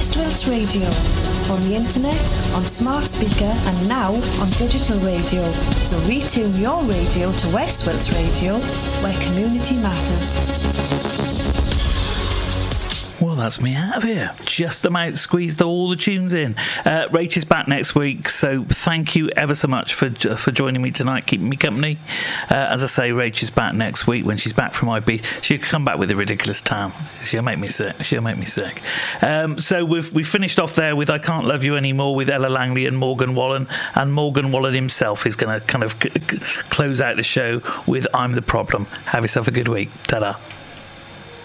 West Wilts Radio. On the internet, on smart speaker and now on digital radio. So retune your radio to West Wilts Radio, where community matters. Well, that's me out of here. Just about squeezed all the tunes in. Rach is back next week, so thank you ever so much for joining me tonight, keeping me company. As I say, Rach is back next week. When she's back from IB, she'll come back with a ridiculous town. She'll make me sick. So we've finished off there with I Can't Love You Anymore with Ella Langley and Morgan Wallen, and Morgan Wallen himself is going to kind of close out the show with I'm the Problem. Have yourself a good week. Ta-da.